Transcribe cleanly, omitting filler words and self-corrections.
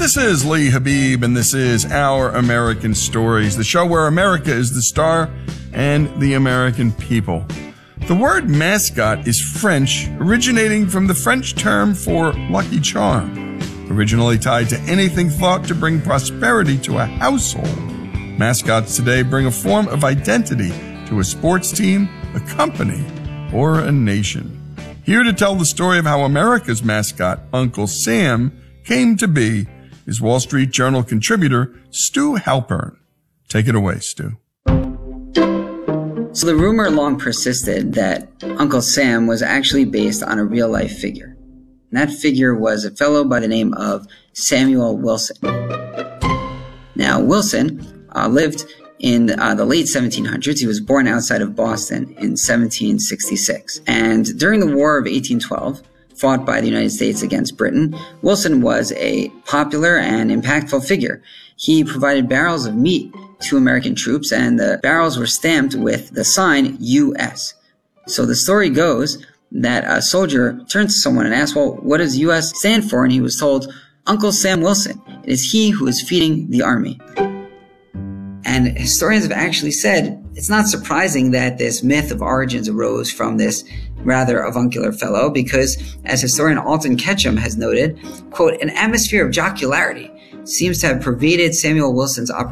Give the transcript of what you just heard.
This is Lee Habib, and this is Our American Stories, the show where America is the star and the American people. The word mascot is French, originating from the French term for lucky charm, originally tied to anything thought to bring prosperity to a household. Mascots today bring a form of identity to a sports team, a company, or a nation. Here to tell the story of how America's mascot, Uncle Sam, came to be is Wall Street Journal contributor Stu Halpern. Take it away, Stu. So the rumor long persisted that Uncle Sam was actually based on a real-life figure. And that figure was a fellow by the name of Samuel Wilson. Now, Wilson lived in the late 1700s. He was born outside of Boston in 1766. And during the War of 1812, fought by the United States against Britain, Wilson was a popular and impactful figure. He provided barrels of meat to American troops, and the barrels were stamped with the sign U.S. So the story goes that a soldier turned to someone and asked, well, what does U.S. stand for? And he was told, Uncle Sam Wilson. It is he who is feeding the army. And historians have actually said it's not surprising that this myth of origins arose from this rather avuncular fellow, because as historian Alton Ketchum has noted, quote, an atmosphere of jocularity seems to have pervaded Samuel Wilson's